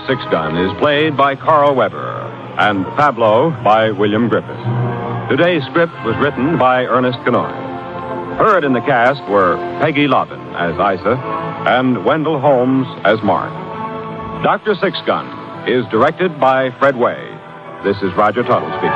Six Gun is played by Carl Weber and Pablo by William Griffith. Today's script was written by Ernest Kenoy. Heard in the cast were Peggy Lobbin as Isa and Wendell Holmes as Mark. Dr. Six Gun is directed by Fred Way. This is Roger Tuttle speaking.